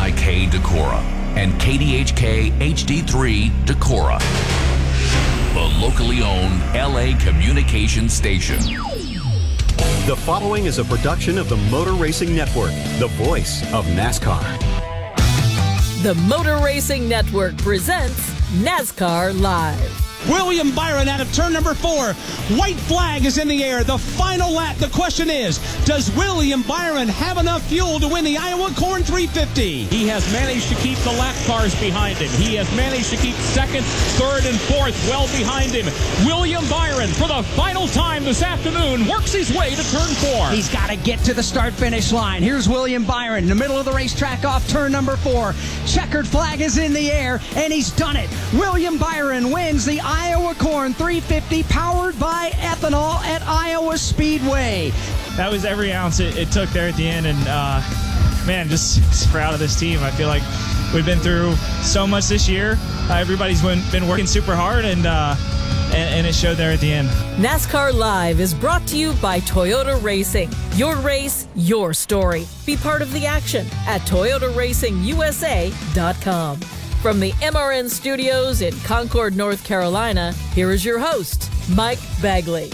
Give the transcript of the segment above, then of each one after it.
WNIK Decorah and KDHK HD3 Decorah, the locally owned LA communications station. The following is a production of the Motor Racing Network, the voice of NASCAR. The Motor Racing Network presents NASCAR Live. William Byron out of turn number 4. White flag is in the air. The final lap. The question is, does William Byron have enough fuel to win the Iowa Corn 350? He has managed to keep the lap cars behind him. He has managed to keep second, third, and fourth well behind him. William Byron, for the final time this afternoon, works his way to turn 4. He's got to get to the start-finish line. Here's William Byron in the middle of the racetrack off turn number 4. Checkered flag is in the air, and he's done it. William Byron wins the Iowa Corn 350 powered by ethanol at Iowa Speedway. That was every ounce it took there at the end, and man, just proud of this team. I feel like we've been through so much this year. Everybody's been working super hard, and it showed there at the end. NASCAR Live is brought to you by Toyota Racing. Your race, your story. Be part of the action at ToyotaRacingUSA.com. From the MRN studios in Concord, North Carolina, here is your host, Mike Bagley.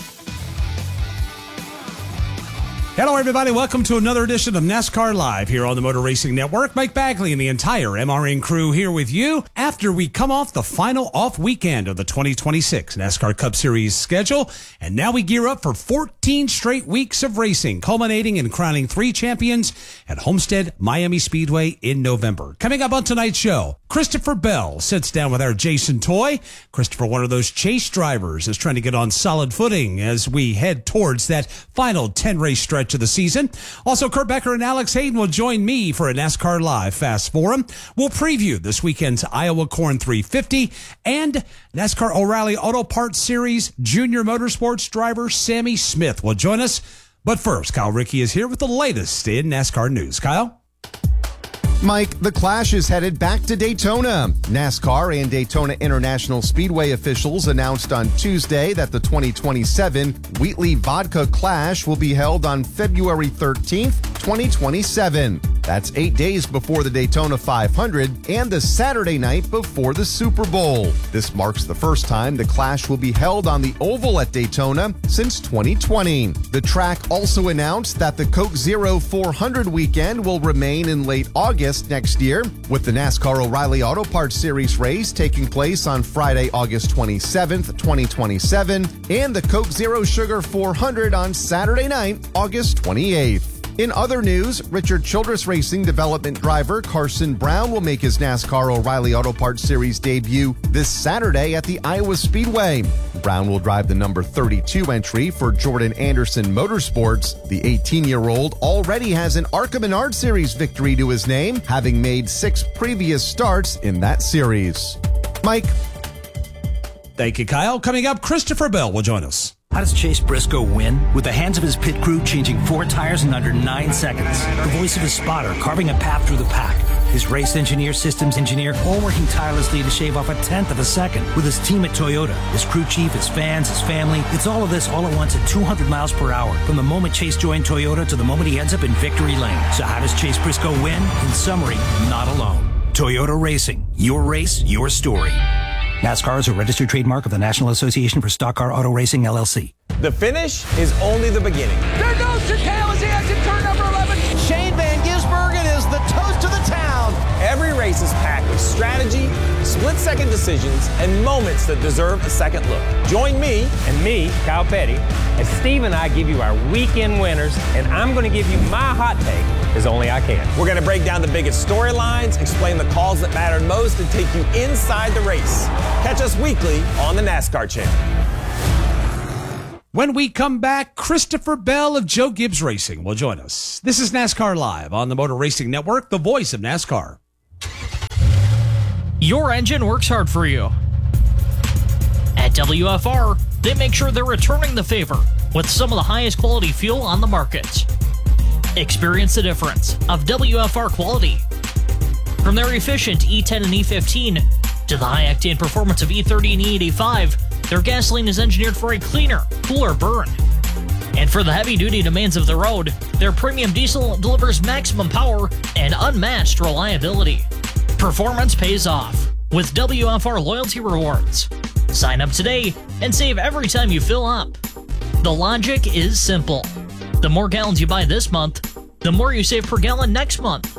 Hello, everybody. Welcome to another edition of NASCAR Live here on the Motor Racing Network. Mike Bagley and the entire MRN crew here with you after we come off the final off weekend of the 2026 NASCAR Cup Series schedule. And now we gear up for 14 straight weeks of racing, culminating in crowning 3 champions at Homestead Miami Speedway in November. Coming up on tonight's show, Christopher Bell sits down with our Jason Toy. Christopher, one of those chase drivers, is trying to get on solid footing as we head towards that final 10-race stretch of the season. Also, Kurt Becker and Alex Hayden will join me for a NASCAR Live Fast Forum. We'll preview this weekend's Iowa Corn 350 and NASCAR O'Reilly Auto Parts Series junior motorsports driver Sammy Smith will join us. But first, Kyle Rickey is here with the latest in NASCAR news. Kyle? Mike, the Clash is headed back to Daytona. NASCAR and Daytona International Speedway officials announced on Tuesday that the 2027 Wheatley Vodka Clash will be held on February 13th, 2027. That's 8 days before the Daytona 500 and the Saturday night before the Super Bowl. This marks the first time the Clash will be held on the Oval at Daytona since 2020. The track also announced that the Coke Zero 400 weekend will remain in late August next year, with the NASCAR O'Reilly Auto Parts Series race taking place on Friday, August 27th, 2027, and the Coke Zero Sugar 400 on Saturday night, August 28th. In other news, Richard Childress Racing development driver Carson Brown will make his NASCAR O'Reilly Auto Parts Series debut this Saturday at the Iowa Speedway. Brown will drive the number 32 entry for Jordan Anderson Motorsports. The 18-year-old already has an ARCA Menard Series victory to his name, having made 6 previous starts in that series. Mike? Thank you, Kyle. Coming up, Christopher Bell will join us. How does Chase Briscoe win? With the hands of his pit crew changing 4 tires in under 9 seconds. The voice of his spotter carving a path through the pack. His race engineer, systems engineer, all working tirelessly to shave off 1/10 of a second. With his team at Toyota, his crew chief, his fans, his family. It's all of this all at once at 200 miles per hour. From the moment Chase joined Toyota to the moment he ends up in victory lane. So how does Chase Briscoe win? In summary, not alone. Toyota Racing. Your race, your story. NASCAR is a registered trademark of the National Association for Stock Car Auto Racing, LLC. The finish is only the beginning. There goes Chicale as he exits turn number 11. Shane Van Gisbergen is the toast of the town. Every race is packed with strategy, split-second decisions, and moments that deserve a second look. Join me and me, Kyle Petty, as Steve and I give you our weekend winners, and I'm going to give you my hot take as only I can. We're going to break down the biggest storylines, explain the calls that mattered most, and take you inside the race. Catch us weekly on the NASCAR Channel. When we come back, Christopher Bell of Joe Gibbs Racing will join us. This is NASCAR Live on the Motor Racing Network, the voice of NASCAR. Your engine works hard for you. At WFR, they make sure they're returning the favor with some of the highest quality fuel on the market. Experience the difference of WFR quality. From their efficient E10 and E15 to the high-octane performance of E30 and E85, their gasoline is engineered for a cleaner, cooler burn. And for the heavy-duty demands of the road, their premium diesel delivers maximum power and unmatched reliability. Performance pays off with WFR Loyalty Rewards. Sign up today and save every time you fill up. The logic is simple. The more gallons you buy this month, the more you save per gallon next month.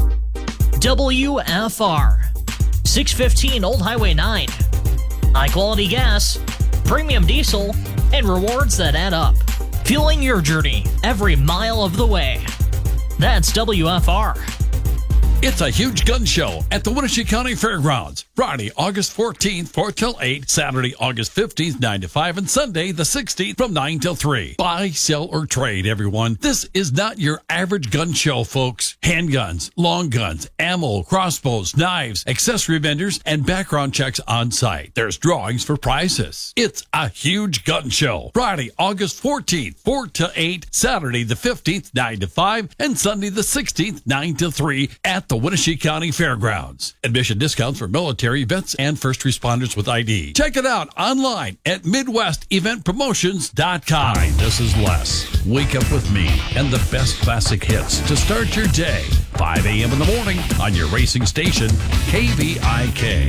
WFR 615 Old Highway 9. High-quality gas, premium diesel, and rewards that add up. Fueling your journey every mile of the way. That's WFR. It's a huge gun show at the Wenatchee County Fairgrounds. Friday, August 14th, 4 till 8. Saturday, August 15th, 9 to 5. And Sunday, the 16th, from 9 till 3. Buy, sell, or trade, everyone. This is not your average gun show, folks. Handguns, long guns, ammo, crossbows, knives, accessory vendors, and background checks on site. There's drawings for prizes. It's a huge gun show. Friday, August 14th, 4 till 8. Saturday, the 15th, 9 to 5. And Sunday, the 16th, 9 till 3 at the Wenatchee County Fairgrounds. Admission discounts for military, vets, and first responders with ID. Check it out online at MidwestEventPromotions.com. Hi, this is Les. Wake up with me and the best classic hits to start your day. 5 a.m. in the morning on your racing station, KVIK.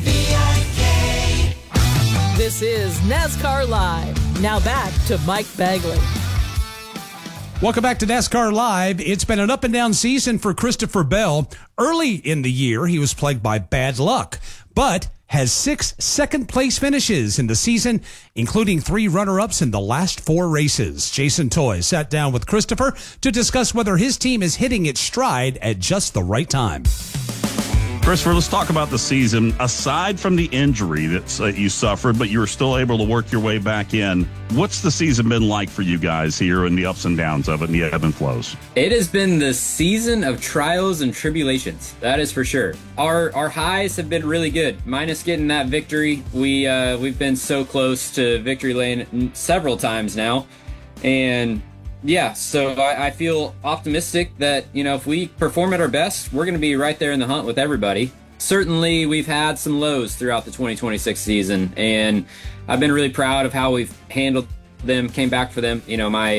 This is NASCAR Live. Now back to Mike Bagley. Welcome back to NASCAR Live. It's been an up-and-down season for Christopher Bell. Early in the year, he was plagued by bad luck, but has 6 second-place finishes in the season, including 3 runner-ups in the last 4 races. Jason Toy sat down with Christopher to discuss whether his team is hitting its stride at just the right time. Christopher, let's talk about the season. Aside from the injury that you suffered, but you were still able to work your way back in, what's the season been like for you guys here and the ups and downs of it and the ebb and flows? It has been the season of trials and tribulations. That is for sure. Our highs have been really good. Minus getting that victory, we've been so close to victory lane several times now, and yeah, so I feel optimistic that, if we perform at our best, we're going to be right there in the hunt with everybody. Certainly, we've had some lows throughout the 2026 season, and I've been really proud of how we've handled them, came back for them.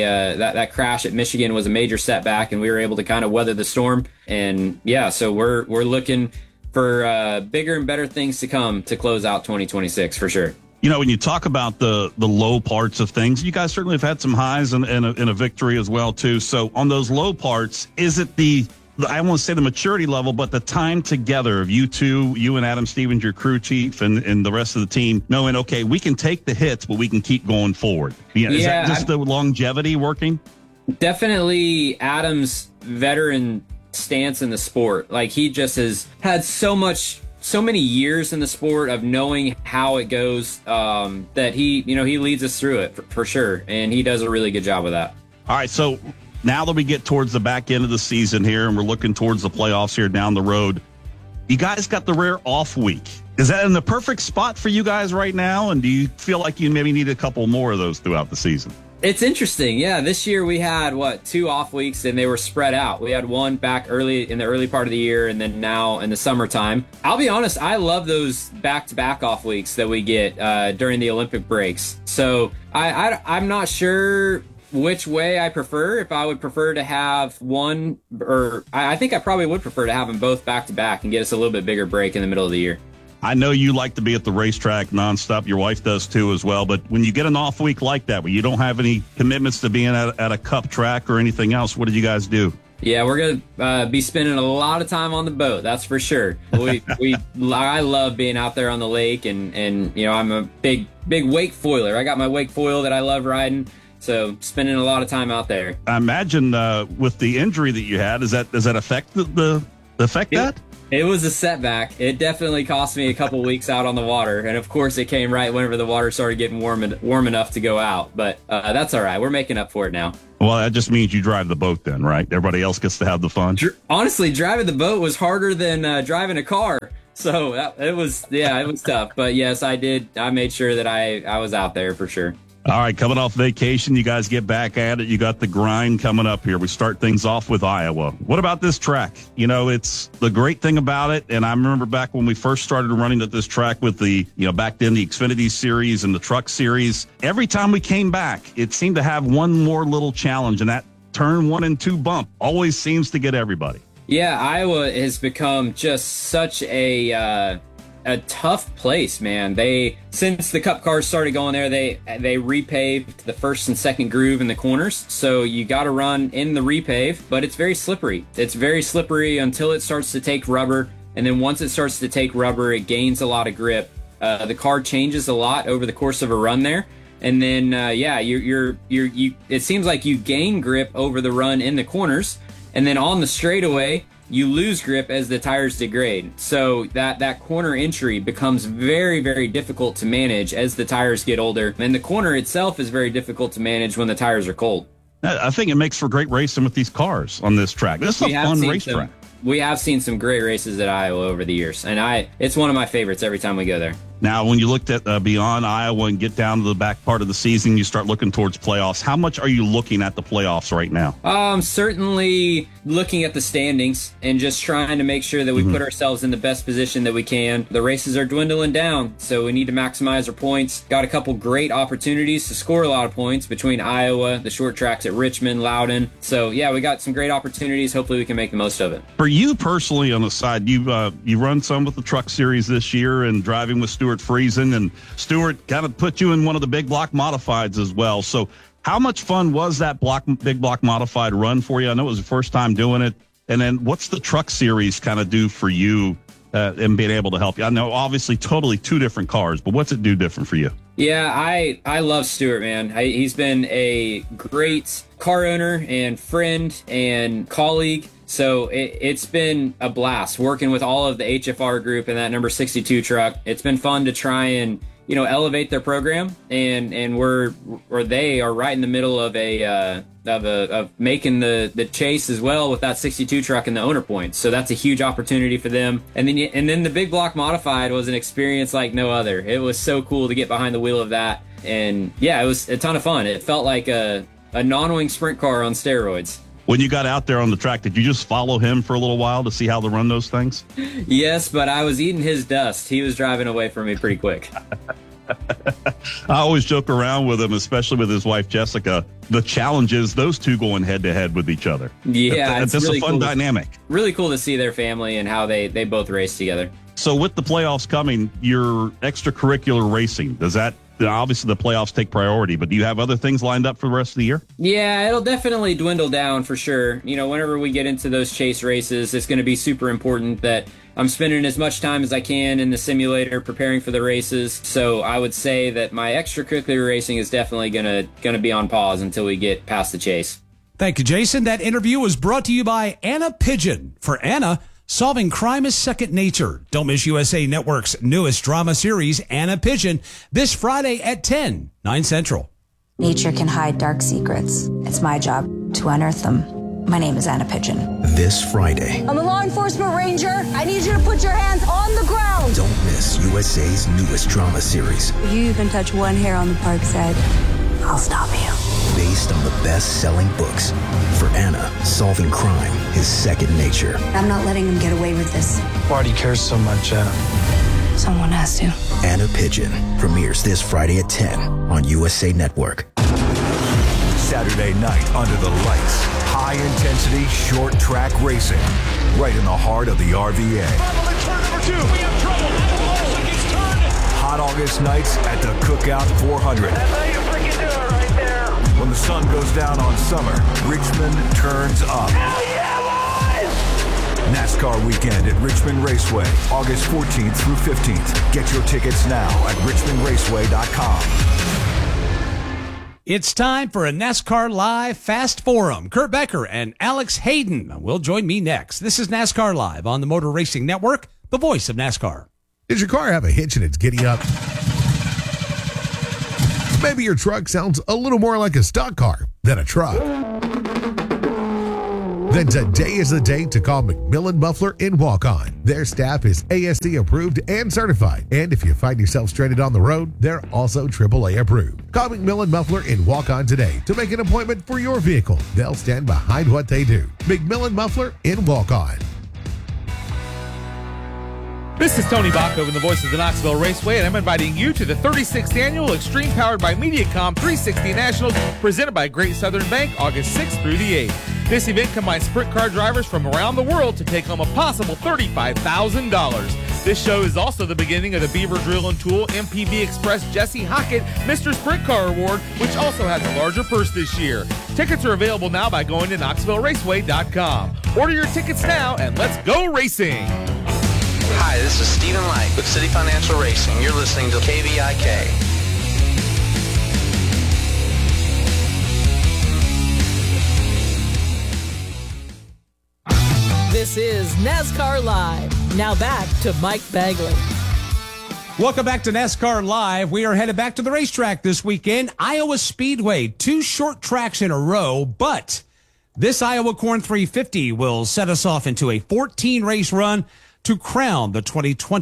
That crash at Michigan was a major setback, and we were able to kind of weather the storm. And yeah, so we're looking for bigger and better things to come to close out 2026 for sure. When you talk about the low parts of things, you guys certainly have had some highs and a victory as well, too. So on those low parts, is it I won't say the maturity level, but the time together of you two, you and Adam Stevens, your crew chief, and the rest of the team, knowing, okay, we can take the hits, but we can keep going forward. Is that just the longevity working? Definitely Adam's veteran stance in the sport. Like, he just has had so many years in the sport of knowing how it goes, that he leads us through it for sure. And he does a really good job of that. All right. So now that we get towards the back end of the season here and we're looking towards the playoffs here down the road, you guys got the rare off week. Is that in the perfect spot for you guys right now? And do you feel like you maybe need a couple more of those throughout the season? It's interesting. Yeah, this year we had, 2 off weeks, and they were spread out. We had one back in the early part of the year, and then now in the summertime. I'll be honest, I love those back-to-back off weeks that we get during the Olympic breaks. So I'm not sure which way I prefer. If I would prefer to have one, or I think I probably would prefer to have them both back-to-back and get us a little bit bigger break in the middle of the year. I know you like to be at the racetrack nonstop. Your wife does too as well. But when you get an off week like that, where you don't have any commitments to being at a cup track or anything else, what do you guys do? Yeah, we're going to be spending a lot of time on the boat. That's for sure. I love being out there on the lake, and I'm a big wake foiler. I got my wake foil that I love riding. So spending a lot of time out there. I imagine with the injury that you had, does that affect that? It was a setback. It definitely cost me a couple weeks out on the water. And of course, it came right whenever the water started getting warm enough to go out. But that's all right. We're making up for it now. Well, that just means you drive the boat then, right? Everybody else gets to have the fun. Honestly, driving the boat was harder than driving a car. So it was tough. But yes, I did. I made sure that I was out there for sure. All right, coming off vacation, you guys get back at it. You got the grind coming up here. We start things off with Iowa. What about this track? You know, it's the great thing about it, and I remember back when we first started running at this track with the, back then the Xfinity Series and the Truck Series, every time we came back, it seemed to have one more little challenge, and that turn 1 and 2 bump always seems to get everybody. Yeah, Iowa has become just such a tough place, man. Since the Cup cars started going there, they repaved the first and second groove in the corners, so you got to run in the repave, but it's very slippery. It's very slippery until it starts to take rubber, and then once it starts to take rubber, it gains a lot of grip. The car changes a lot over the course of a run there, and then it seems like you gain grip over the run in the corners, and then on the straightaway, you lose grip as the tires degrade. So that corner entry becomes very, very difficult to manage as the tires get older. And the corner itself is very difficult to manage when the tires are cold. I think it makes for great racing with these cars on this track. This is a fun racetrack. We have seen some great races at Iowa over the years, and it's one of my favorites every time we go there. Now, when you looked at beyond Iowa and get down to the back part of the season, you start looking towards playoffs. How much are you looking at the playoffs right now? Certainly looking at the standings and just trying to make sure that we put ourselves in the best position that we can. The races are dwindling down, so we need to maximize our points. Got a couple great opportunities to score a lot of points between Iowa, the short tracks at Richmond, Loudon. So, yeah, we got some great opportunities. Hopefully we can make the most of it. For you personally on the side, you run some with the Truck Series this year and driving with Stuart Friesen, and Stuart kind of put you in one of the big block modifieds as well. So how much fun was that big block modified run for you? I know it was the first time doing it. And then what's the Truck Series kind of do for you and being able to help you? I know obviously totally two different cars, but what's it do different for you? Yeah, I love Stuart, man. He's been a great car owner and friend and colleague. So it's been a blast working with all of the HFR group and that number 62 truck. It's been fun to try and, elevate their program, and they are right in the middle of of making the chase as well with that 62 truck and the owner points. So that's a huge opportunity for them. And then the big block modified was an experience like no other. It was so cool to get behind the wheel of that. And yeah, it was a ton of fun. It felt like a non-wing sprint car on steroids. When you got out there on the track, did you just follow him for a little while to see how to run those things? Yes, but I was eating his dust. He was driving away from me pretty quick. I always joke around with him, especially with his wife, Jessica. The challenge is those two going head-to-head with each other. Yeah, it's really a fun dynamic. Really cool to see their family and how they both race together. So with the playoffs coming, your extracurricular racing, does that obviously the playoffs take priority, but do you have other things lined up for the rest of the year? Yeah, it'll definitely dwindle down for sure. Whenever we get into those chase races, it's going to be super important that I'm spending as much time as I can in the simulator preparing for the races. So I would say that my extracurricular racing is definitely going to be on pause until we get past the chase. Thank you, Jason. That interview was brought to you by Anna Pigeon. For Anna, solving crime is second nature. Don't miss USA Network's newest drama series, Anna Pigeon, this Friday at 10, 9 Central. Nature can hide dark secrets. It's my job to unearth them. My name is Anna Pigeon. This Friday. I'm a law enforcement ranger. I need you to put your hands on the ground. Don't miss USA's newest drama series. If you even touch one hair on the park's head, I'll stop you. Based on the best-selling books. For Anna, solving crime is second nature. I'm not letting him get away with this. Why do you care so much, Anna? Someone has to. Anna Pigeon premieres this Friday at 10 on USA Network. Saturday night under the lights. High-intensity, short-track racing. Right in the heart of the RVA. Turn number 2. We have trouble. Olsen gets turned. Hot August nights at the Cookout 400. That's how you freaking do it right there. When the sun goes down on summer, Richmond turns up. Hell yeah, boys! NASCAR weekend at Richmond Raceway, August 14th through 15th. Get your tickets now at richmondraceway.com. It's time for a NASCAR Live Fast Forum. Kurt Becker and Alex Hayden will join me next. This is NASCAR Live on the Motor Racing Network, the voice of NASCAR. Does your car have a hitch and it's giddy up? Maybe your truck sounds a little more like a stock car than a truck. then today is the day to call McMillan Muffler in Walk-On. Their staff is ASD approved and certified. And if you find yourself stranded on the road, they're also AAA approved. Call McMillan Muffler in Walk-On today to make an appointment for your vehicle. They'll stand behind what they do. McMillan Muffler in Walk-On. This is Tony Baco in the voice of the Knoxville Raceway, and I'm inviting you to the 36th Annual Extreme Powered by Mediacom 360 Nationals presented by Great Southern Bank, August 6th through the 8th. This event combines sprint car drivers from around the world to take home a possible $35,000. This show is also the beginning of the Beaver Drill and Tool MPV Express Jesse Hockett Mr. Sprint Car Award, which also has a larger purse this year. Tickets are available now by going to KnoxvilleRaceway.com. Order your tickets now and let's go racing! Hi, this is Stephen Light with City Financial Racing. You're listening to KVIK. This is NASCAR Live. Now back to Mike Bagley. Welcome back to NASCAR Live. We are headed back to the racetrack this weekend. Iowa Speedway, 2 short tracks in a row, but this Iowa Corn 350 will set us off into a 14-race run to crown the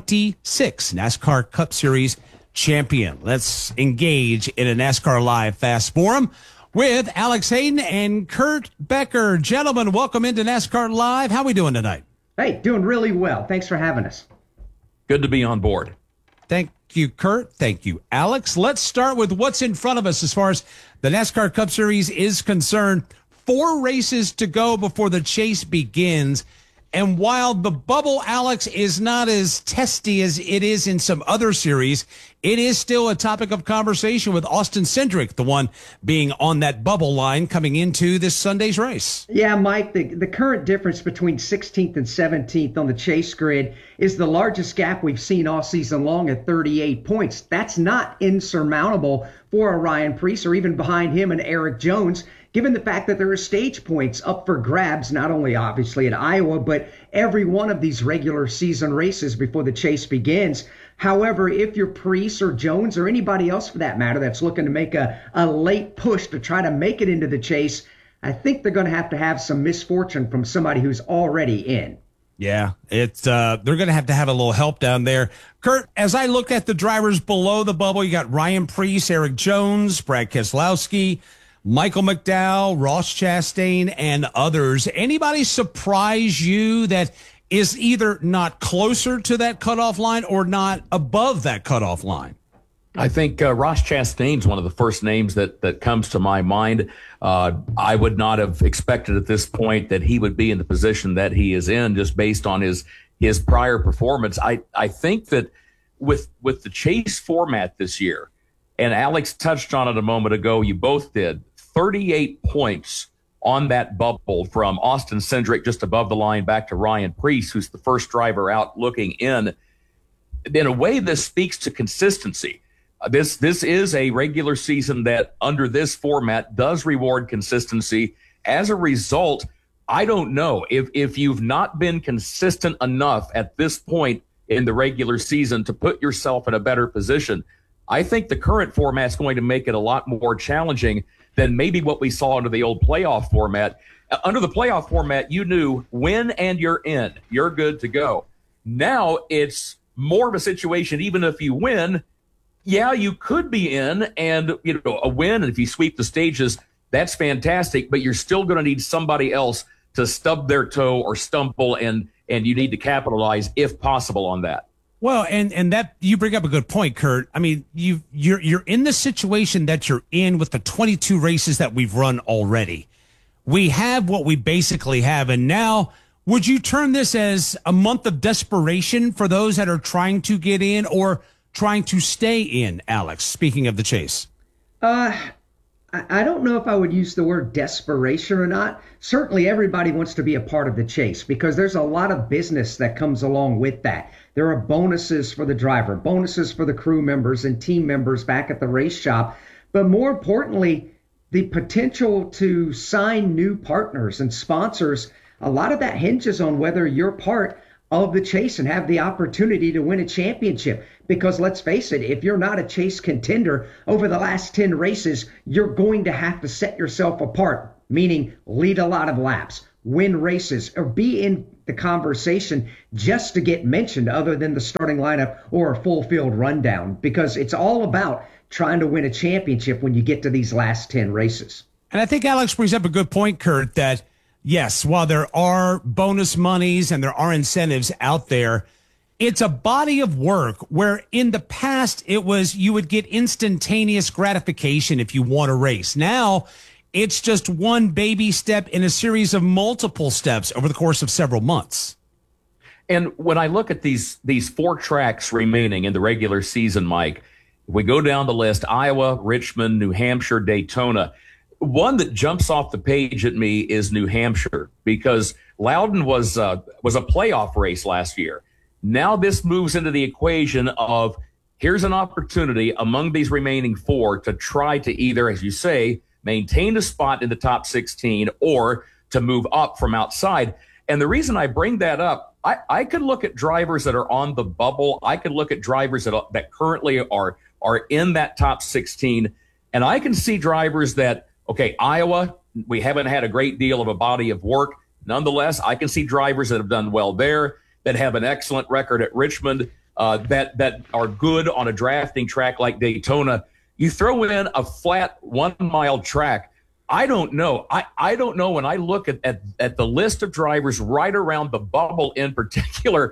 2026 NASCAR Cup Series champion. Let's engage in a NASCAR Live Fast Forum with Alex Hayden and Kurt Becker. Gentlemen, welcome into NASCAR Live. How are we doing tonight? Hey, doing really well. Thanks for having us. Good to be on board. Thank you, Kurt. Thank you, Alex. Let's start with what's in front of us as far as the NASCAR Cup Series is concerned. 4 races to go before the chase begins. And while the bubble, Alex, is not as testy as it is in some other series, it is still a topic of conversation with Austin Cindric, the one being on that bubble line coming into this Sunday's race. Yeah, Mike, the current difference between 16th and 17th on the chase grid is the largest gap we've seen all season long at 38 points. That's not insurmountable for a Ryan Preece or even behind him and Eric Jones, given the fact that there are stage points up for grabs, not only obviously at Iowa, but every one of these regular season races before the chase begins. However, if you're Preece or Jones or anybody else for that matter that's looking to make a late push to try to make it into the chase, I think they're going to have some misfortune from somebody who's already in. Yeah, it's they're going to have a little help down there. Kurt, as I look at the drivers below the bubble, you got Ryan Preece, Eric Jones, Brad Keselowski, Michael McDowell, Ross Chastain, and others. Anybody surprise you that is either not closer to that cutoff line or not above that cutoff line? I think Ross Chastain's one of the first names that comes to my mind. I would not have expected at this point that he would be in the position that he is in just based on his prior performance. I think that with the chase format this year, and Alex touched on it a moment ago, you both did, 38 points on that bubble from Austin Cindric just above the line back to Ryan Preece, who's the first driver out looking in. In a way, this speaks to consistency. This is a regular season that under this format does reward consistency. As a result, I don't know if you've not been consistent enough at this point in the regular season to put yourself in a better position. I think the current format's going to make it a lot more challenging than maybe what we saw under the old playoff format. Under the playoff format, you knew win and you're in. You're good to go. Now it's more of a situation, even if you win, yeah, you could be in, and a win, and if you sweep the stages, that's fantastic, but you're still going to need somebody else to stub their toe or stumble, and you need to capitalize, if possible, on that. Well, and that you bring up a good point, Kurt. I mean, you're in the situation that you're in with the 22 races that we've run already. We have what we basically have, and now would you term this as a month of desperation for those that are trying to get in or trying to stay in, Alex, speaking of the chase? I don't know if I would use the word desperation or not. Certainly everybody wants to be a part of the chase because there's a lot of business that comes along with that. There are bonuses for the driver, bonuses for the crew members and team members back at the race shop. But more importantly, the potential to sign new partners and sponsors, a lot of that hinges on whether you're part of the chase and have the opportunity to win a championship. Because let's face it, if you're not a chase contender over the last 10 races, you're going to have to set yourself apart, meaning lead a lot of laps, win races, or be in the conversation just to get mentioned other than the starting lineup or a full field rundown, because it's all about trying to win a championship when you get to these last 10 races. And I think Alex brings up a good point, Kurt, that yes, while there are bonus monies and there are incentives out there, it's a body of work where in the past it was you would get instantaneous gratification if you won a race. Now it's just one baby step in a series of multiple steps over the course of several months. And when I look at these 4 tracks remaining in the regular season, Mike, if we go down the list, Iowa, Richmond, New Hampshire, Daytona, one that jumps off the page at me is New Hampshire, because Loudon was a playoff race last year. Now this moves into the equation of here's an opportunity among these remaining 4 to try to either, as you say, maintain a spot in the top 16 or to move up from outside. And the reason I bring that up, I could look at drivers that are on the bubble. I could look at drivers that currently are in that top 16. And I can see drivers that, okay, Iowa, we haven't had a great deal of a body of work. Nonetheless, I can see drivers that have done well there, that have an excellent record at Richmond, that are good on a drafting track like Daytona. You throw in a flat 1 mile track. I don't know. I don't know when I look at the list of drivers right around the bubble in particular.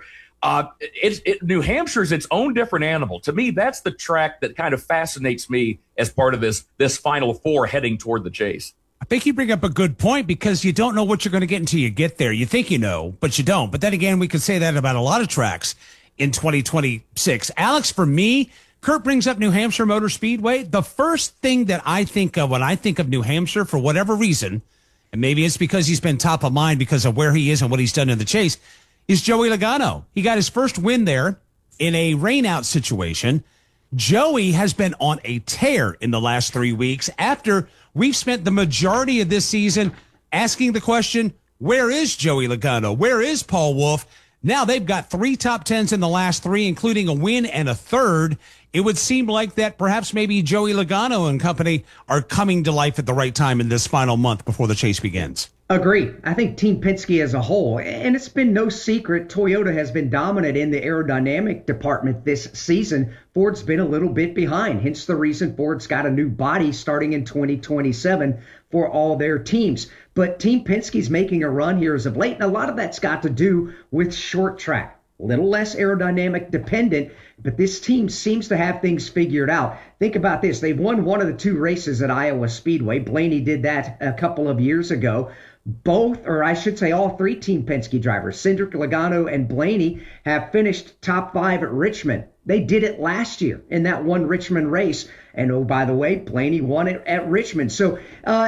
New Hampshire's its own different animal. To me, that's the track that kind of fascinates me as part of this Final 4 heading toward the chase. I think you bring up a good point, because you don't know what you're going to get until you get there. You think you know, but you don't. But then again, we could say that about a lot of tracks in 2026. Alex, for me, Kurt brings up New Hampshire Motor Speedway. The first thing that I think of when I think of New Hampshire, for whatever reason, and maybe it's because he's been top of mind because of where he is and what he's done in the chase, is Joey Logano. He got his first win there in a rainout situation. Joey has been on a tear in the last 3 weeks after we've spent the majority of this season asking the question, where is Joey Logano? Where is Paul Wolfe? Now they've got 3 top 10s in the last 3, including a win and a third. It would seem like that perhaps maybe Joey Logano and company are coming to life at the right time in this final month before the chase begins. Agree. I think Team Penske as a whole, and it's been no secret, Toyota has been dominant in the aerodynamic department this season. Ford's been a little bit behind, hence the reason Ford's got a new body starting in 2027 for all their teams. But Team Penske's making a run here as of late, and a lot of that's got to do with short track. A little less aerodynamic dependent, but this team seems to have things figured out. Think about this. They've won one of the 2 races at Iowa Speedway. Blaney did that a couple of years ago. Both, or I should say all 3 Team Penske drivers, Cindric, Logano, and Blaney, have finished top 5 at Richmond. They did it last year in that one Richmond race. And oh, by the way, Blaney won it at Richmond. So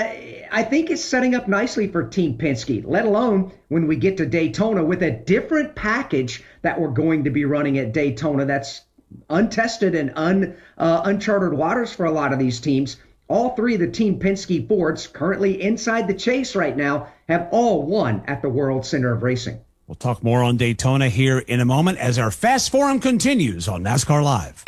I think it's setting up nicely for Team Penske, let alone when we get to Daytona with a different package that we're going to be running at Daytona. That's untested and uncharted waters for a lot of these teams. All 3 of the Team Penske Fords currently inside the chase right now have all won at the World Center of Racing. We'll talk more on Daytona here in a moment as our Fast Forum continues on NASCAR Live.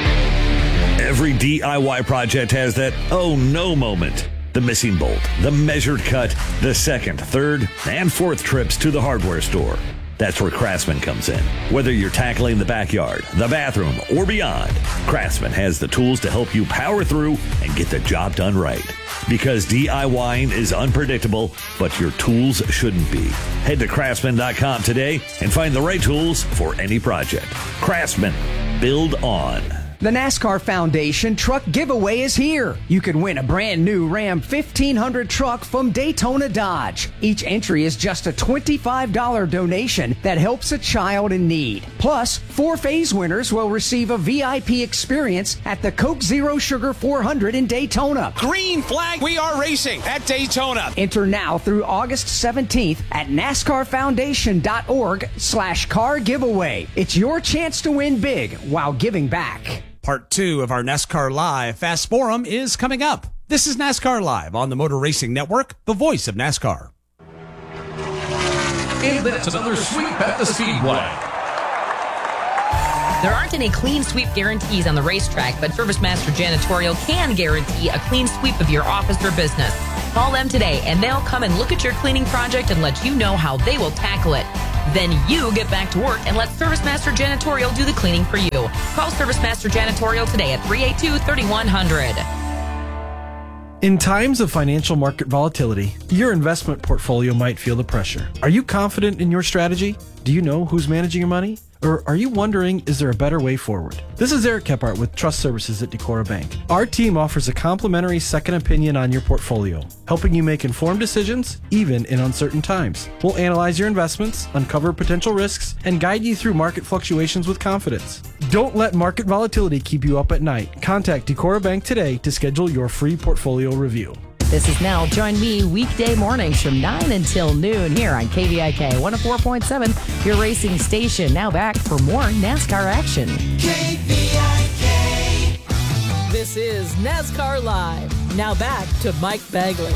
Every DIY project has that oh no moment. The missing bolt, the measured cut, the second, third, and fourth trips to the hardware store. That's where Craftsman comes in. Whether you're tackling the backyard, the bathroom, or beyond, Craftsman has the tools to help you power through and get the job done right. Because DIYing is unpredictable, but your tools shouldn't be. Head to Craftsman.com today and find the right tools for any project. Craftsman. Build on. The NASCAR Foundation Truck Giveaway is here. You can win a brand new Ram 1500 truck from Daytona Dodge. Each entry is just a $25 donation that helps a child in need. Plus, 4 phase winners will receive a VIP experience at the Coke Zero Sugar 400 in Daytona. Green flag, we are racing at Daytona. Enter now through August 17th at NASCARFoundation.org/car giveaway. It's your chance to win big while giving back. Part 2 of our NASCAR Live Fast Forum is coming up. This is NASCAR Live on the Motor Racing Network, the voice of NASCAR. And that's another sweep at the Speedway. There aren't any clean sweep guarantees on the racetrack, but ServiceMaster Janitorial can guarantee a clean sweep of your office or business. Call them today and they'll come and look at your cleaning project and let you know how they will tackle it. Then you get back to work and let ServiceMaster Janitorial do the cleaning for you. Call ServiceMaster Janitorial today at 382-3100. In times of financial market volatility, your investment portfolio might feel the pressure. Are you confident in your strategy? Do you know who's managing your money? Or are you wondering, is there a better way forward? This is Eric Kephart with Trust Services at Decorah Bank. Our team offers a complimentary second opinion on your portfolio, helping you make informed decisions, even in uncertain times. We'll analyze your investments, uncover potential risks, and guide you through market fluctuations with confidence. Don't let market volatility keep you up at night. Contact Decorah Bank today to schedule your free portfolio review. This is Nell. Join me weekday mornings from 9 until noon here on KVIK 104.7, your racing station. Now back for more NASCAR action. KVIK. This is NASCAR Live. Now back to Mike Bagley.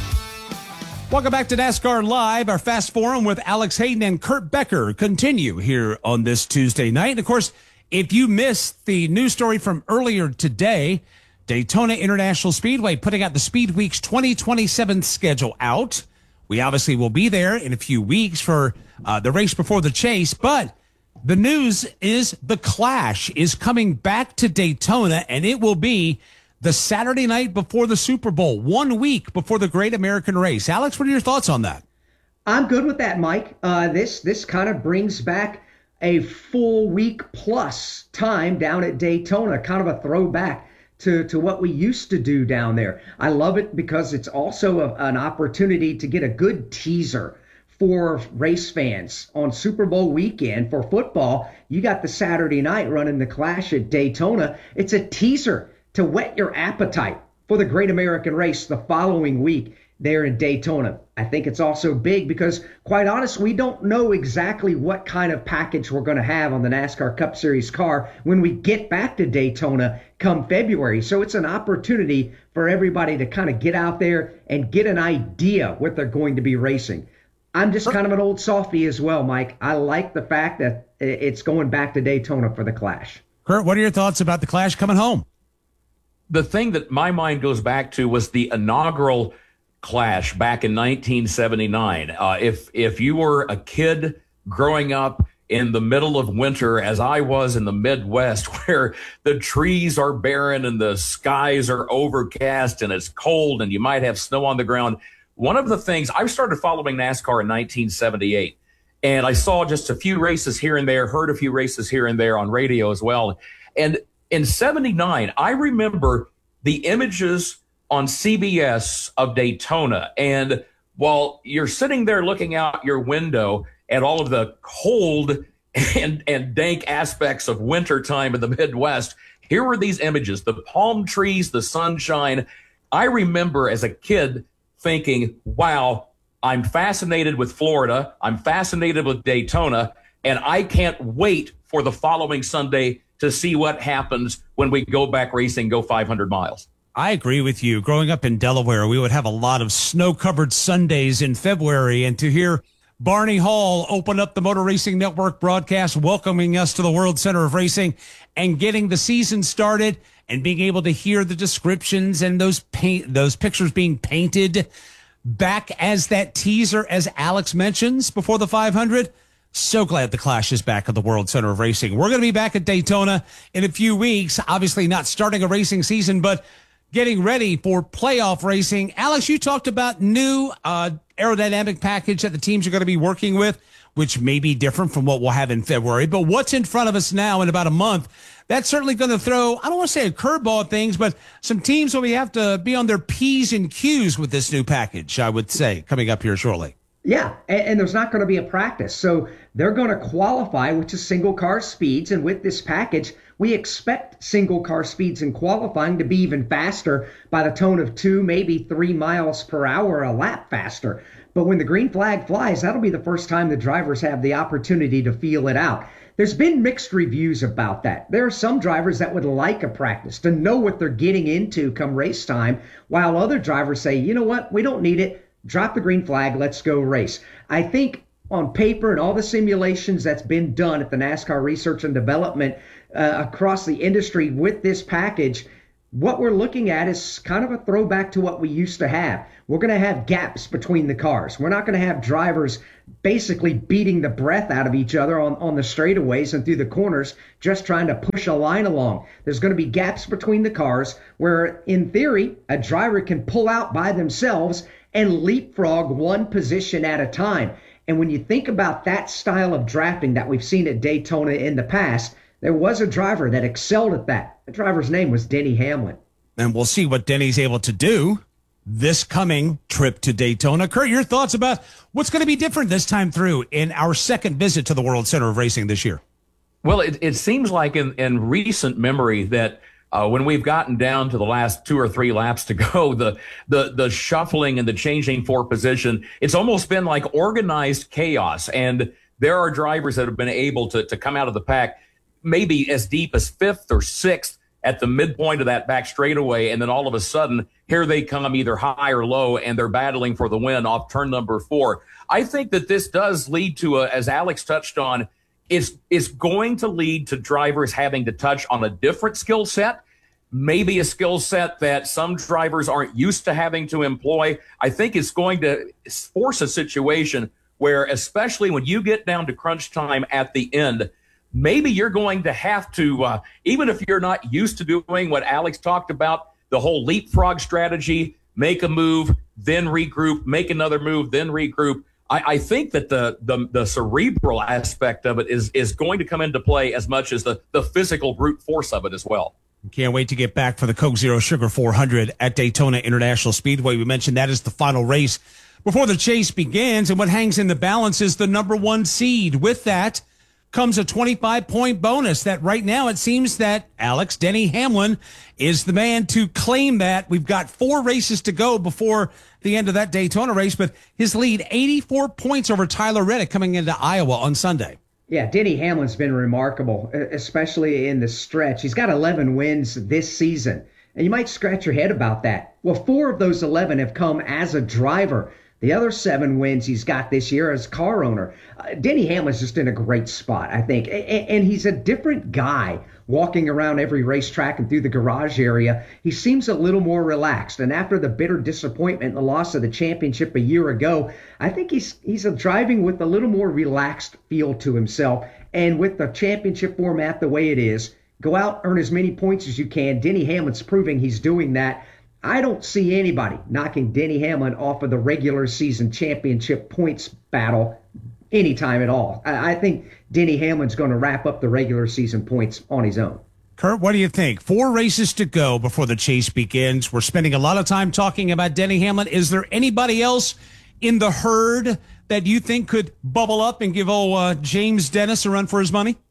Welcome back to NASCAR Live. Our Fast Forum with Alex Hayden and Kurt Becker continue here on this Tuesday night. And of course, if you missed the news story from earlier today, Daytona International Speedway putting out the Speed Weeks 2027 schedule out. We obviously will be there in a few weeks for the race before the chase, but the news is the Clash is coming back to Daytona, and it will be the Saturday night before the Super Bowl, 1 week before the Great American Race. Alex, what are your thoughts on that? I'm good with that, Mike. This kind of brings back a full week plus time down at Daytona, kind of a throwback to what we used to do down there. I love it because it's also an opportunity to get a good teaser for race fans on Super Bowl weekend. For football, you got the Saturday night running the Clash at Daytona. It's a teaser to whet your appetite for the Great American Race the following week there in Daytona. I think it's also big because, quite honest, we don't know exactly what kind of package we're going to have on the NASCAR Cup Series car when we get back to Daytona come February. So it's an opportunity for everybody to kind of get out there and get an idea what they're going to be racing. I'm just kind of an old softy as well, Mike. I like the fact that it's going back to Daytona for the Clash. Kurt, what are your thoughts about the Clash coming home? The thing that my mind goes back to was the inaugural Clash back in 1979. If you were a kid growing up in the middle of winter, as I was in the Midwest, where the trees are barren and the skies are overcast and it's cold and you might have snow on the ground, one of the things, I started following NASCAR in 1978, and I saw just a few races here and there, heard a few races here and there on radio as well. And in 79, I remember the images on CBS of Daytona. And while you're sitting there looking out your window at all of the cold and dank aspects of wintertime in the Midwest, here were these images, the palm trees, the sunshine. I remember as a kid thinking, wow, I'm fascinated with Florida. I'm fascinated with Daytona. And I can't wait for the following Sunday to see what happens when we go back racing, go 500 miles. I agree with you. Growing up in Delaware, we would have a lot of snow-covered Sundays in February, and to hear Barney Hall open up the Motor Racing Network broadcast, welcoming us to the World Center of Racing and getting the season started and being able to hear the descriptions and those pictures being painted back as that teaser, as Alex mentions, before the 500. So glad the Clash is back at the World Center of Racing. We're going to be back at Daytona in a few weeks, obviously not starting a racing season, but getting ready for playoff racing. Alex, you talked about new aerodynamic package that the teams are going to be working with, which may be different from what we'll have in February. But what's in front of us now in about a month, that's certainly going to throw, I don't want to say a curveball at things, but some teams will have to be on their P's and Q's with this new package, I would say, coming up here shortly. Yeah, and there's not going to be a practice. So they're going to qualify, which is single car speeds. And with this package, we expect single car speeds in qualifying to be even faster by the tone of 2, maybe 3 miles per hour a lap faster. But when the green flag flies, that'll be the first time the drivers have the opportunity to feel it out. There's been mixed reviews about that. There are some drivers that would like a practice to know what they're getting into come race time, while other drivers say, you know what, we don't need it. Drop the green flag, let's go race. I think on paper and all the simulations that's been done at the NASCAR Research and Development across the industry with this package, what we're looking at is kind of a throwback to what we used to have. we're going to have gaps between the cars. We're not going to have drivers basically beating the breath out of each other on the straightaways and through the corners, just trying to push a line along. There's going to be gaps between the cars where, in theory, a driver can pull out by themselves and leapfrog one position at a time. And when you think about that style of drafting that we've seen at Daytona in the past, there was a driver that excelled at that. The driver's name was Denny Hamlin. And we'll see what Denny's able to do this coming trip to Daytona. Kurt, your thoughts about what's going to be different this time through in our second visit to the World Center of Racing this year? Well, it seems like in recent memory that when we've gotten down to the last 2 or 3 laps to go, the shuffling and the changing for position, it's almost been like organized chaos. And there are drivers that have been able to come out of the pack maybe as deep as 5th or 6th at the midpoint of that back straightaway, and then all of a sudden, here they come either high or low, and they're battling for the win off turn number 4. I think that this does lead to, as Alex touched on, it's going to lead to drivers having to touch on a different skill set, maybe a skill set that some drivers aren't used to having to employ. I think it's going to force a situation where, especially when you get down to crunch time at the end, maybe you're going to have to, even if you're not used to doing what Alex talked about, the whole leapfrog strategy, make a move, then regroup, make another move, then regroup. I think that the cerebral aspect of it is going to come into play as much as the physical brute force of it as well. Can't wait to get back for the Coke Zero Sugar 400 at Daytona International Speedway. We mentioned that is the final race before the chase begins, and what hangs in the balance is the number 1 seed. With that comes a 25-point bonus that right now it seems that Alex, Denny Hamlin, is the man to claim that. We've got 4 races to go before the end of that Daytona race, but his lead, 84 points over Tyler Reddick coming into Iowa on Sunday. Yeah, Denny Hamlin's been remarkable, especially in the stretch. He's got 11 wins this season, and you might scratch your head about that. Well, 4 of those 11 have come as a driver. The other 7 wins he's got this year as car owner. Denny Hamlin's just in a great spot, I think. And he's a different guy walking around every racetrack and through the garage area. He seems a little more relaxed. And after the bitter disappointment and the loss of the championship a year ago, I think he's driving with a little more relaxed feel to himself. And with the championship format the way it is, go out, earn as many points as you can. Denny Hamlin's proving he's doing that. I don't see anybody knocking Denny Hamlin off of the regular season championship points battle anytime at all. I think Denny Hamlin's going to wrap up the regular season points on his own. Kurt, what do you think? 4 races to go before the chase begins. We're spending a lot of time talking about Denny Hamlin. Is there anybody else in the herd that you think could bubble up and give James Dennis a run for his money?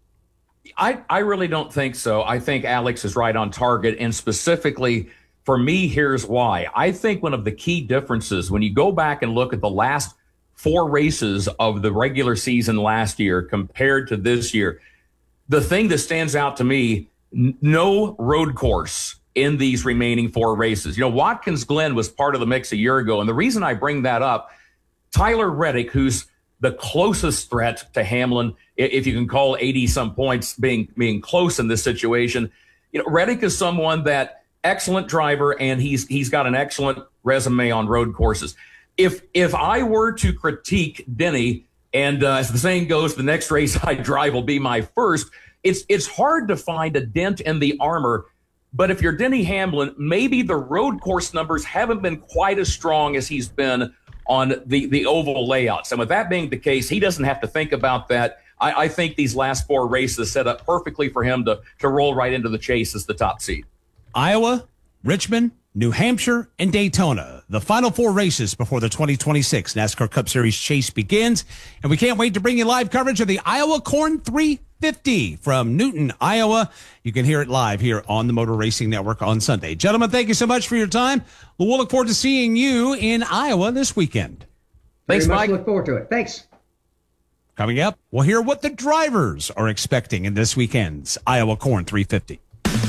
I really don't think so. I think Alex is right on target, and specifically for me, here's why. I think one of the key differences when you go back and look at the last 4 races of the regular season last year compared to this year, the thing that stands out to me, no road course in these remaining 4 races. You know, Watkins Glen was part of the mix a year ago. And the reason I bring that up, Tyler Reddick, who's the closest threat to Hamlin, if you can call 80-some points being close in this situation, you know, Reddick is someone that excellent driver, and he's got an excellent resume on road courses. If I were to critique Denny, and as the saying goes, the next race I drive will be my first, it's hard to find a dent in the armor. But if you're Denny Hamlin, maybe the road course numbers haven't been quite as strong as he's been on the oval layouts. And with that being the case, he doesn't have to think about that. I think these last 4 races set up perfectly for him to roll right into the chase as the top seed. Iowa, Richmond, New Hampshire, and Daytona, the final 4 races before the 2026 NASCAR Cup Series chase begins. And we can't wait to bring you live coverage of the Iowa Corn 350 from Newton, Iowa. You can hear it live here on the Motor Racing Network on Sunday. Gentlemen, thank you so much for your time. We'll look forward to seeing you in Iowa this weekend. Thanks, Mike. Look forward to it. Thanks. Coming up, we'll hear what the drivers are expecting in this weekend's Iowa Corn 350.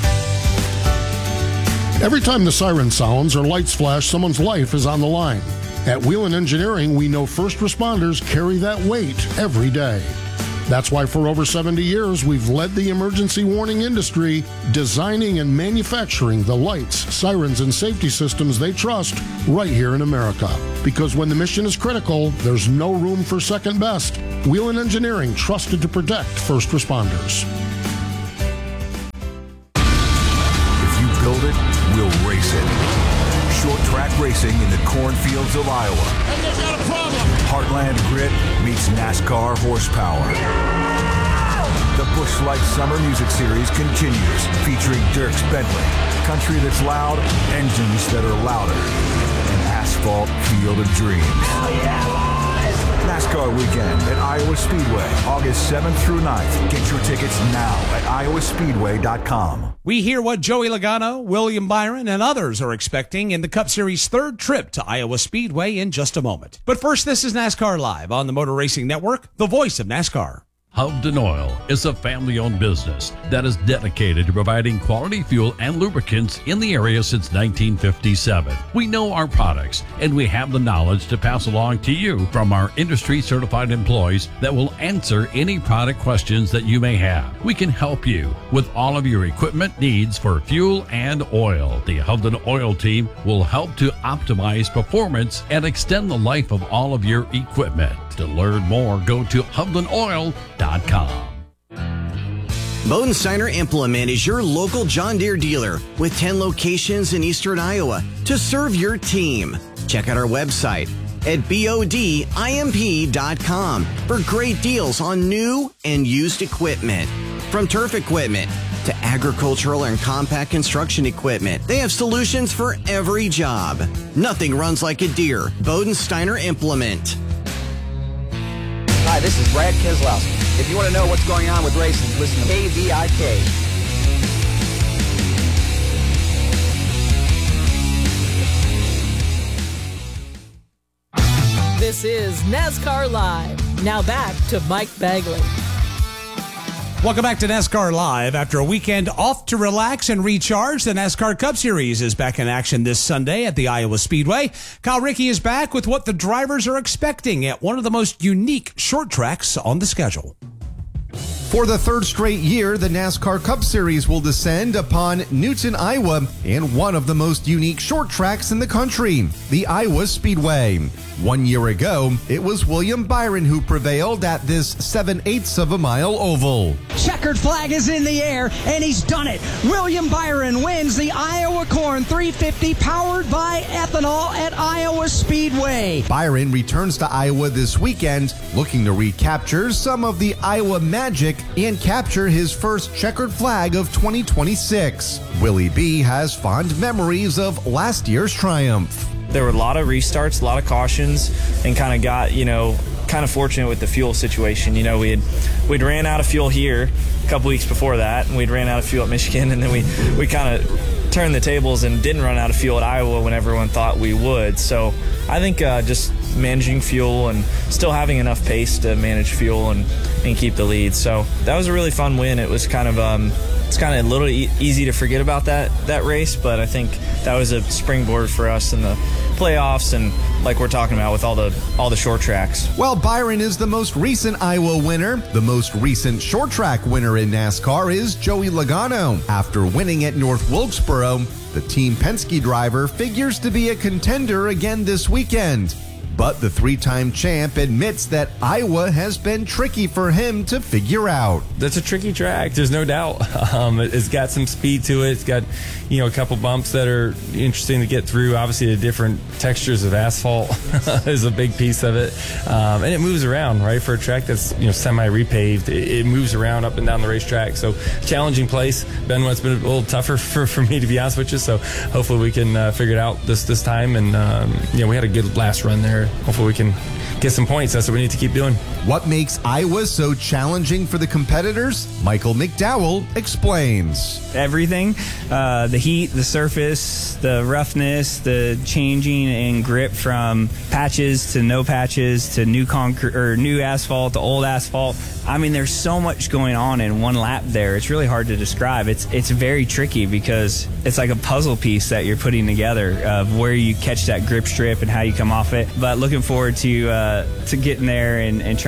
Every time the siren sounds or lights flash, someone's life is on the line. At Whelen Engineering, we know first responders carry that weight every day. That's why for over 70 years, we've led the emergency warning industry, designing and manufacturing the lights, sirens, and safety systems they trust right here in America. Because when the mission is critical, there's no room for second best. Whelen Engineering, trusted to protect first responders. If you build it, we'll race it. Short track racing in the cornfields of Iowa. And there's not a problem. Heartland Grit meets NASCAR horsepower. The Busch Light Summer Music Series continues, featuring Dierks Bentley, country that's loud, engines that are louder, an asphalt field of dreams. NASCAR Weekend at Iowa Speedway, August 7th through 9th. Get your tickets now at iowaspeedway.com. We hear what Joey Logano, William Byron, and others are expecting in the Cup Series' third trip to Iowa Speedway in just a moment. But first, this is NASCAR Live on the Motor Racing Network, the voice of NASCAR. Hovden Oil is a family-owned business that is dedicated to providing quality fuel and lubricants in the area since 1957. We know our products, and we have the knowledge to pass along to you from our industry-certified employees that will answer any product questions that you may have. We can help you with all of your equipment needs for fuel and oil. The Hovden Oil team will help to optimize performance and extend the life of all of your equipment. To learn more, go to HovdenOil.com. Bodensteiner Implement is your local John Deere dealer with 10 locations in eastern Iowa to serve your team. Check out our website at BODIMP.com for great deals on new and used equipment. From turf equipment to agricultural and compact construction equipment, they have solutions for every job. Nothing runs like a Deere. Bodensteiner Implement. Hi, this is Brad Keselowski. If you want to know what's going on with racing, listen to KVIK. This is NASCAR Live. Now back to Mike Bagley. Welcome back to NASCAR Live. After a weekend off to relax and recharge, the NASCAR Cup Series is back in action this Sunday at the Iowa Speedway. Kyle Rickey is back with what the drivers are expecting at one of the most unique short tracks on the schedule. For the third straight year, the NASCAR Cup Series will descend upon Newton, Iowa, and one of the most unique short tracks in the country, the Iowa Speedway. 1 year ago, it was William Byron who prevailed at this 7/8 of a mile oval. Checkered flag is in the air, and he's done it. William Byron wins the Iowa Corn 350 powered by ethanol at Iowa Speedway. Byron returns to Iowa this weekend, looking to recapture some of the Iowa magic and capture his first checkered flag of 2026. Willie B has fond memories of last year's triumph. There were a lot of restarts, a lot of cautions, and kind of got, kind of fortunate with the fuel situation. We'd ran out of fuel here a couple weeks before that, and we'd ran out of fuel at Michigan, and then we kind of turned the tables and didn't run out of fuel at Iowa when everyone thought we would. So I think just managing fuel and still having enough pace to manage fuel and keep the lead. So that was a really fun win. It was kind of it's kind of a little easy to forget about that race, but I think that was a springboard for us in the playoffs and like we're talking about with all the short tracks. While Byron is the most recent Iowa winner, the most recent short track winner in NASCAR is Joey Logano. After winning at North Wilkesboro, the Team Penske driver figures to be a contender again this weekend. But the three-time champ admits that Iowa has been tricky for him to figure out. That's a tricky track, there's no doubt. It's got some speed to it. It's got, a couple bumps that are interesting to get through. Obviously, the different textures of asphalt is a big piece of it. And it moves around, right? For a track that's, semi-repaved, it moves around up and down the racetrack. So, challenging place. Benwet's been a little tougher for me, to be honest with you. So, hopefully we can figure it out this time. And, we had a good last run there. Hopefully we can get some points. That's what we need to keep doing. What makes Iowa so challenging for the competitors? Michael McDowell explains. Everything, the heat, the surface, the roughness, the changing in grip from patches to no patches to new concrete or new asphalt to old asphalt. I mean, there's so much going on in one lap there. It's really hard to describe. It's very tricky because it's like a puzzle piece that you're putting together of where you catch that grip strip and how you come off it. But looking forward to getting there and trying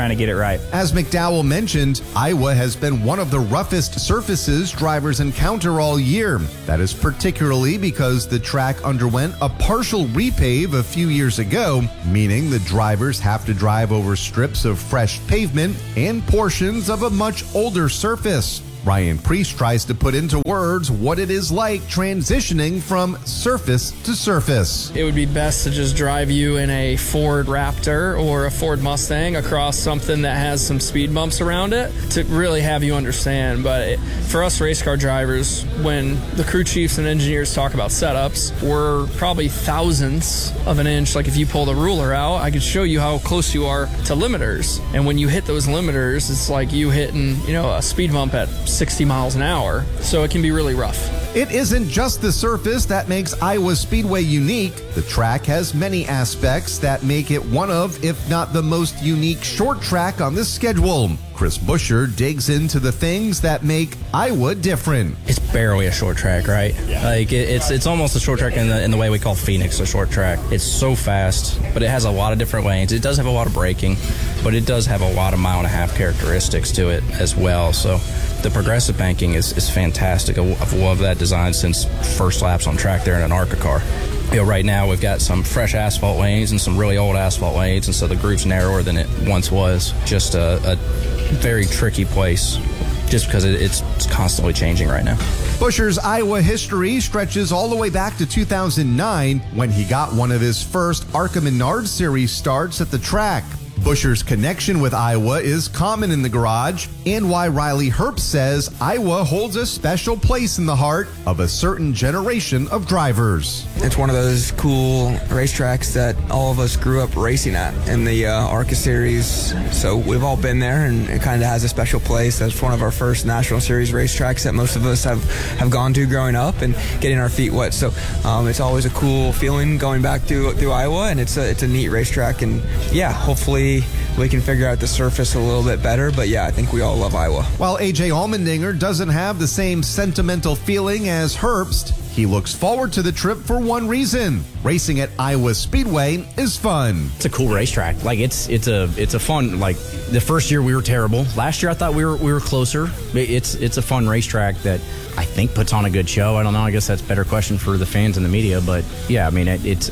trying to get it right. As McDowell mentioned, Iowa has been one of the roughest surfaces drivers encounter all year. That is particularly because the track underwent a partial repave a few years ago, meaning the drivers have to drive over strips of fresh pavement and portions of a much older surface. Ryan Preece tries to put into words what it is like transitioning from surface to surface. It would be best to just drive you in a Ford Raptor or a Ford Mustang across something that has some speed bumps around it to really have you understand. But for us race car drivers, when the crew chiefs and engineers talk about setups, we're probably thousandths of an inch. Like if you pull the ruler out, I could show you how close you are to limiters. And when you hit those limiters, it's like you hitting, a speed bump at 60 miles an hour, so it can be really rough. It isn't just the surface that makes Iowa Speedway unique. The track has many aspects that make it one of, if not the most unique short track on the schedule. Chris Buescher digs into the things that make Iowa different. It's barely a short track, right? Yeah. Like it's almost a short track in the way we call Phoenix a short track. It's so fast, but it has a lot of different lanes. It does have a lot of braking, but it does have a lot of mile-and-a-half characteristics to it as well. So the progressive banking is fantastic. I've loved that design since first laps on track there in an ARCA car. Right now we've got some fresh asphalt lanes and some really old asphalt lanes, and so the groove's narrower than it once was. Just a very tricky place just because it's constantly changing right now. Buescher's Iowa history stretches all the way back to 2009 when he got one of his first ARCA Menard Series starts at the track. Buescher's connection with Iowa is common in the garage, and why Riley Herbst says Iowa holds a special place in the heart of a certain generation of drivers. It's one of those cool racetracks that all of us grew up racing at in the ARCA Series, so we've all been there, and it kind of has a special place. That's one of our first National Series racetracks that most of us have gone to growing up and getting our feet wet, so it's always a cool feeling going back through Iowa, and it's a neat racetrack, and yeah, hopefully we can figure out the surface a little bit better, but yeah, I think we all love Iowa. While AJ Allmendinger doesn't have the same sentimental feeling as Herbst, he looks forward to the trip for one reason. Racing at Iowa Speedway is fun. It's a cool racetrack. Like it's a fun, like the first year we were terrible. Last year I thought we were closer. It's a fun racetrack that I think puts on a good show. I don't know. I guess that's a better question for the fans and the media, but yeah, I mean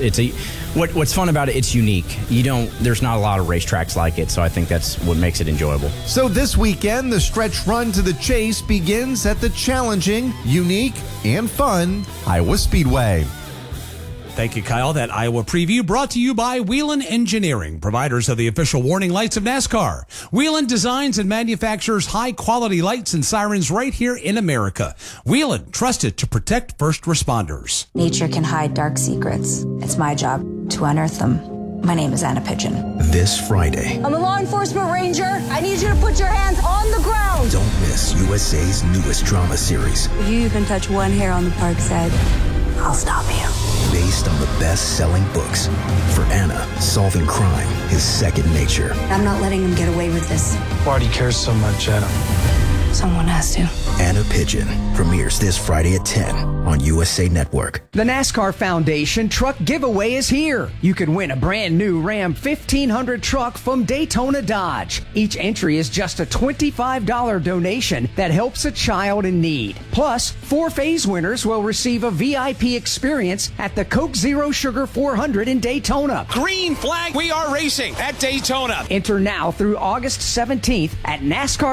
what's fun about it, it's unique. There's not a lot of racetracks like it, so I think that's what makes it enjoyable. So this weekend, the stretch run to the chase begins at the challenging, unique, and fun Iowa Speedway. Thank you, Kyle. That Iowa preview brought to you by Whelen Engineering, providers of the official warning lights of NASCAR. Whelen designs and manufactures high-quality lights and sirens right here in America. Whelen, trusted to protect first responders. Nature can hide dark secrets. It's my job to unearth them. My name is Anna Pigeon. This Friday. I'm a law enforcement ranger. I need you to put your hands on the ground. Don't miss USA's newest drama series. If you even touch one hair on the park's head, I'll stop you. Based on the best-selling books. For Anna, solving crime is second nature. I'm not letting him get away with this. Why do you care so much, Anna? Someone has to. Anna Pigeon premieres this Friday at 10 on USA Network. The NASCAR Foundation Truck Giveaway is here. You can win a brand new Ram 1500 truck from Daytona Dodge. Each entry is just a $25 donation that helps a child in need. Plus, 4 phase winners will receive a VIP experience at the Coke Zero Sugar 400 in Daytona. Green flag, we are racing at Daytona. Enter now through August 17th at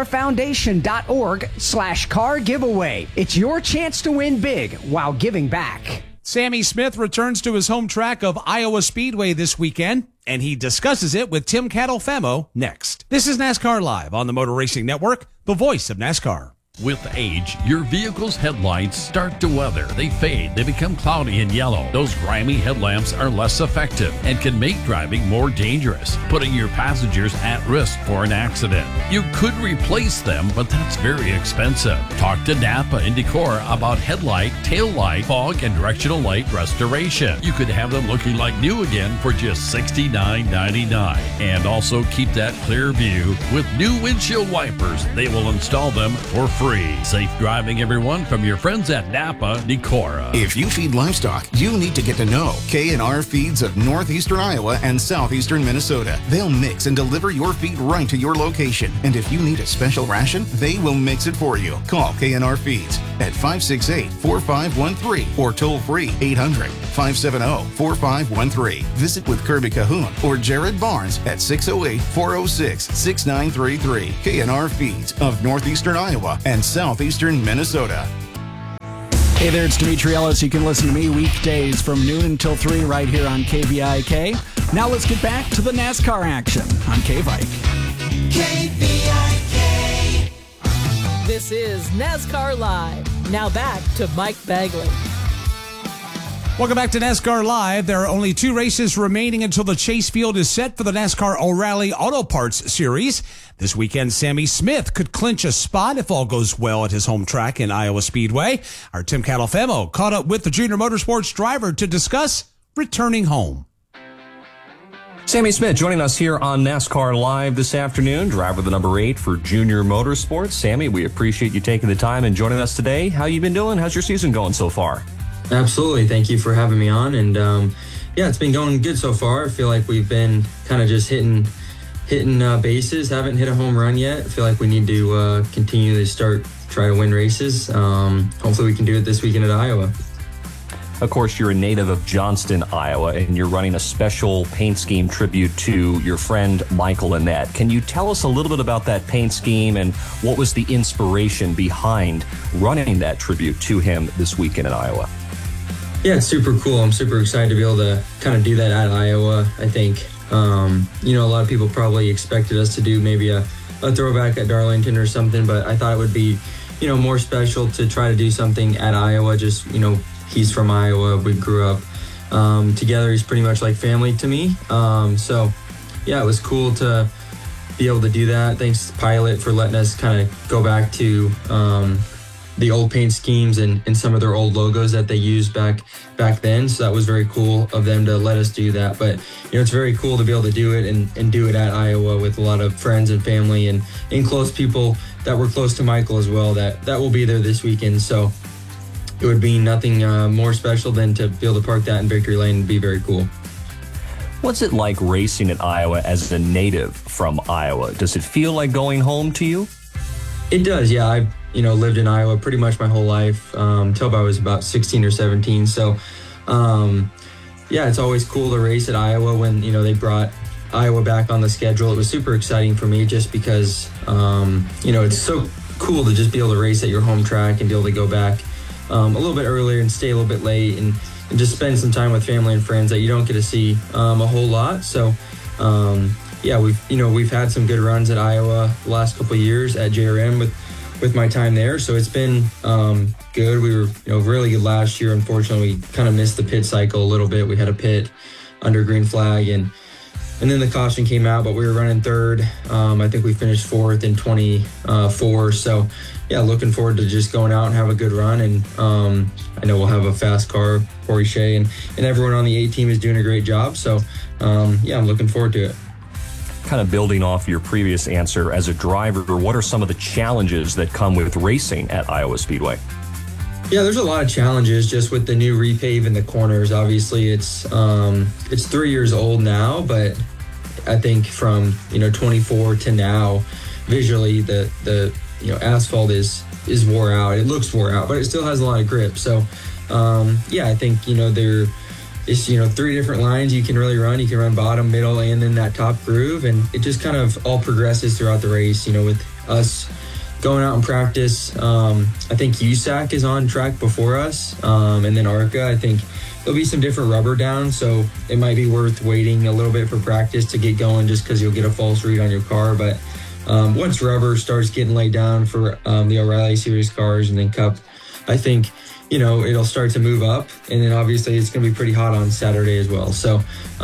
NASCARFoundation.org/car giveaway. It's your chance to win big while giving back. Sammy Smith returns to his home track of Iowa Speedway this weekend, and he discusses it with Tim Catalfamo next. This is NASCAR Live on the Motor Racing Network, the voice of NASCAR. With age, your vehicle's headlights start to weather. They fade. They become cloudy and yellow. Those grimy headlamps are less effective and can make driving more dangerous, putting your passengers at risk for an accident. You could replace them, but that's very expensive. Talk to Napa and Decor about headlight, tail light, fog, and directional light restoration. You could have them looking like new again for just $69.99. And also keep that clear view with new windshield wipers. They will install them for free free. Safe driving, everyone, from your friends at Napa Decorah. If you feed livestock, you need to get to know K&R Feeds of northeastern Iowa and southeastern Minnesota. They'll mix and deliver your feed right to your location. And if you need a special ration, they will mix it for you. Call K&R Feeds at 568-4513 or toll free 800-570-4513. Visit with Kirby Cahoon or Jared Barnes at 608-406-6933. K&R Feeds of northeastern Iowa and southeastern Minnesota. Hey there, it's Dimitri Ellis. You can listen to me weekdays from noon until 3 right here on KVIK. Now let's get back to the NASCAR action on KVIK. KVIK. This is NASCAR Live. Now back to Mike Bagley. Welcome back to NASCAR Live. There are only 2 races remaining until the chase field is set for the NASCAR O'Reilly Auto Parts Series. This weekend, Sammy Smith could clinch a spot if all goes well at his home track in Iowa Speedway. Our Tim Catalfemo caught up with the Junior Motorsports driver to discuss returning home. Sammy Smith joining us here on NASCAR Live this afternoon, driver the number 8 for Junior Motorsports. Sammy, we appreciate you taking the time and joining us today. How you been doing? How's your season going so far? Absolutely. Thank you for having me on. And yeah, it's been going good so far. I feel like we've been kind of just hitting bases. Haven't hit a home run yet. I feel like we need to continue to try to win races. Hopefully we can do it this weekend at Iowa. Of course, you're a native of Johnston, Iowa, and you're running a special paint scheme tribute to your friend Michael Annett. Can you tell us a little bit about that paint scheme and what was the inspiration behind running that tribute to him this weekend in Iowa? Yeah, it's super cool. I'm super excited to be able to kind of do that at Iowa. I think, a lot of people probably expected us to do maybe a throwback at Darlington or something, but I thought it would be, more special to try to do something at Iowa. Just, he's from Iowa. We grew up together. He's pretty much like family to me. So, yeah, it was cool to be able to do that. Thanks to Pilot for letting us kind of go back to the old paint schemes and some of their old logos that they used back then. So that was very cool of them to let us do that. But, it's very cool to be able to do it and do it at Iowa with a lot of friends and family and close people that were close to Michael as well that will be there this weekend. So it would be nothing more special than to be able to park that in Victory Lane and be very cool. What's it like racing in Iowa as a native from Iowa? Does it feel like going home to you? It does, yeah. I've lived in Iowa pretty much my whole life till I was about 16 or 17. So, yeah, it's always cool to race at Iowa when, they brought Iowa back on the schedule. It was super exciting for me just because, it's so cool to just be able to race at your home track and be able to go back a little bit earlier and stay a little bit late and just spend some time with family and friends that you don't get to see a whole lot. So, yeah, we've had some good runs at Iowa the last couple of years at JRM with my time there. So it's been good. We were really good last year. Unfortunately, we kind of missed the pit cycle a little bit. We had a pit under green flag and then the caution came out, but we were running third. I think we finished 4th in 24. So yeah, looking forward to just going out and have a good run. And I know we'll have a fast car. Corey Shea and everyone on the A team is doing a great job. So yeah, I'm looking forward to it. Kind of building off your previous answer as a driver, what are some of the challenges that come with racing at Iowa Speedway? Yeah, there's a lot of challenges just with the new repave in the corners. Obviously, it's 3 years old now, but I think from 24 to now, visually the asphalt is wore out. It looks wore out, but it still has a lot of grip. So yeah, I think there is 3 different lines you can really run. You can run bottom, middle, and then that top groove, and it just kind of all progresses throughout the race. With us going out and practice, I think USAC is on track before us, and then ARCA. I think there'll be some different rubber down, so it might be worth waiting a little bit for practice to get going, just because you'll get a false read on your car. But once rubber starts getting laid down for the O'Reilly Series cars and then Cup, I think it'll start to move up, and then obviously it's going to be pretty hot on Saturday as well. So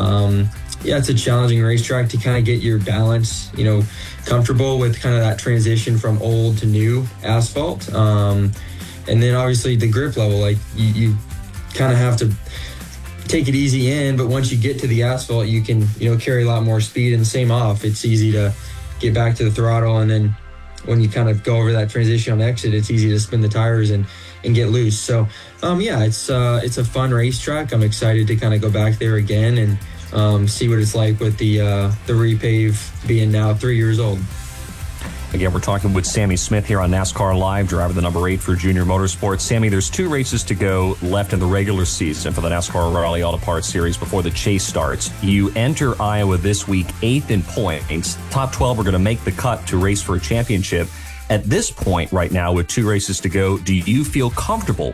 yeah, it's a challenging racetrack to kind of get your balance, comfortable with kind of that transition from old to new asphalt. And then obviously the grip level, like you kind of have to take it easy in, but once you get to the asphalt, you can, carry a lot more speed, and same off. It's easy to get back to the throttle and then when you kind of go over that transition on exit, it's easy to spin the tires and get loose. So, it's a fun racetrack. I'm excited to kind of go back there again and see what it's like with the repave being now 3 years old. Again, we're talking with Sammy Smith here on NASCAR Live, driver the number 8 for Junior Motorsports. Sammy, there's 2 races to go left in the regular season for the NASCAR Raleigh Auto Parts Series before the chase starts. You enter Iowa this week 8th in points. Top 12 are going to make the cut to race for a championship. At this point right now, with 2 races to go, do you feel comfortable